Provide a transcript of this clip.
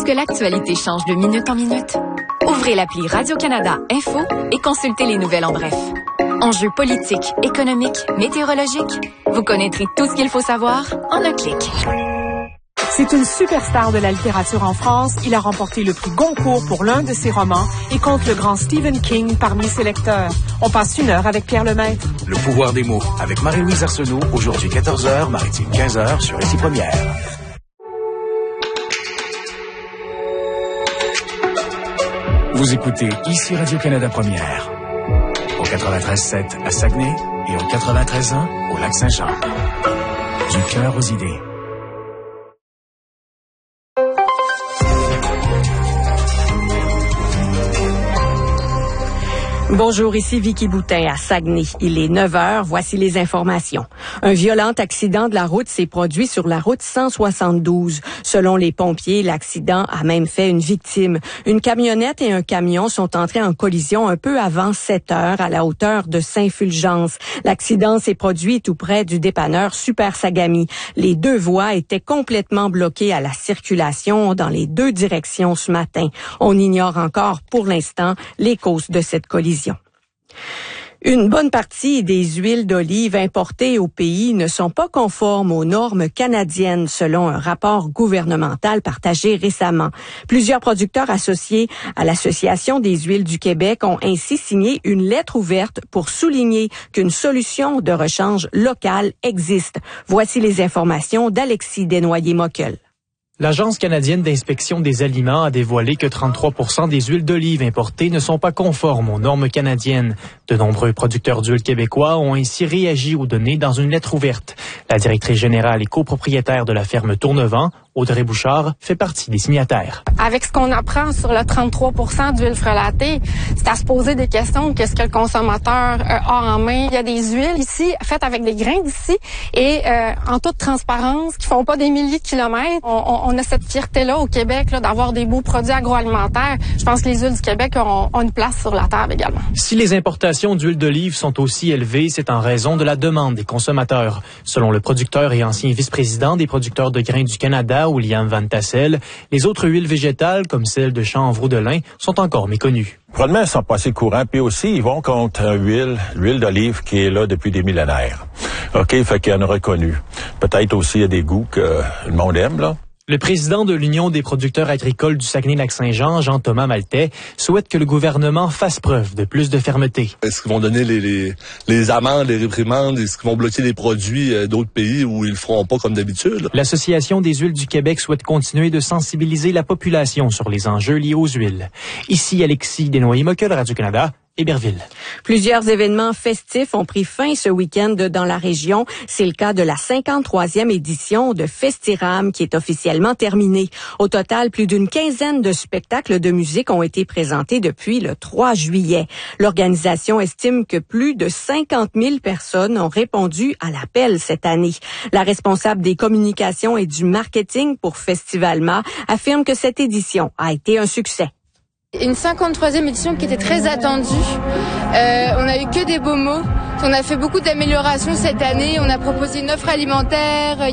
que l'actualité change de minute en minute? Ouvrez l'appli Radio-Canada Info et consultez les nouvelles en bref. Enjeux politiques, économiques, météorologiques. Vous connaîtrez tout ce qu'il faut savoir en un clic. C'est une superstar de la littérature en France. Il a remporté le prix Goncourt pour l'un de ses romans et compte le grand Stephen King parmi ses lecteurs. On passe une heure avec Pierre Lemaître. Le pouvoir des mots avec Marie-Louise Arsenault, aujourd'hui 14h, Maritime 15h sur Ici Première. Vous écoutez Ici Radio-Canada Première. Au 93.7 à Saguenay et au 93.1 au Lac-Saint-Jean. Du cœur aux idées. Bonjour, ici Vicky Boutin à Saguenay. Il est 9h, voici les informations. Un violent accident de la route s'est produit sur la route 172. Selon les pompiers, l'accident a même fait une victime. Une camionnette et un camion sont entrés en collision un peu avant 7h à la hauteur de Saint-Fulgence. L'accident s'est produit tout près du dépanneur Super Sagami. Les deux voies étaient complètement bloquées à la circulation dans les deux directions ce matin. On ignore encore pour l'instant les causes de cette collision. Une bonne partie des huiles d'olive importées au pays ne sont pas conformes aux normes canadiennes, selon un rapport gouvernemental partagé récemment. Plusieurs producteurs associés à l'Association des huiles du Québec ont ainsi signé une lettre ouverte pour souligner qu'une solution de rechange locale existe. Voici les informations d'Alexis Desnoyers-Mockel. L'Agence canadienne d'inspection des aliments a dévoilé que 33% des huiles d'olive importées ne sont pas conformes aux normes canadiennes. De nombreux producteurs d'huile québécois ont ainsi réagi aux données dans une lettre ouverte. La directrice générale et copropriétaire de la ferme Tournevent, Audrey Bouchard, fait partie des signataires. Avec ce qu'on apprend sur le 33% d'huile frelatée, c'est à se poser des questions. Qu'est-ce que le consommateur a en main? Il y a des huiles ici faites avec des grains d'ici et en toute transparence qui font pas des milliers de kilomètres. On a cette fierté-là au Québec là, d'avoir des beaux produits agroalimentaires. Je pense que les huiles du Québec ont une place sur la table également. Si les importations d'huile d'olive sont aussi élevées, c'est en raison de la demande des consommateurs. Selon le producteur et ancien vice-président des producteurs de grains du Canada, William Van Tassel, les autres huiles végétales, comme celle de chanvre ou de lin, sont encore méconnues. Probablement, ils sont pas assez courants. Puis aussi, ils vont contre l'huile d'olive qui est là depuis des millénaires. OK, fait qu'il y en a reconnu. Peut-être aussi, il y a des goûts que le monde aime, là. Le président de l'Union des producteurs agricoles du Saguenay-Lac-Saint-Jean, Jean-Thomas Maltais, souhaite que le gouvernement fasse preuve de plus de fermeté. Est-ce qu'ils vont donner les amendes, les réprimandes? Est-ce qu'ils vont bloquer les produits d'autres pays où ils le feront pas comme d'habitude? L'Association des huiles du Québec souhaite continuer de sensibiliser la population sur les enjeux liés aux huiles. Ici Alexis Desnoyers-Mockel, Radio-Canada. Héberville. Plusieurs événements festifs ont pris fin ce week-end dans la région. C'est le cas de la 53e édition de Festiram qui est officiellement terminée. Au total, plus d'une quinzaine de spectacles de musique ont été présentés depuis le 3 juillet. L'organisation estime que plus de 50 000 personnes ont répondu à l'appel cette année. La responsable des communications et du marketing pour Festivalma affirme que cette édition a été un succès. Une 53e édition qui était très attendue. On a eu que des beaux mots. On a fait beaucoup d'améliorations cette année. On a proposé une offre alimentaire.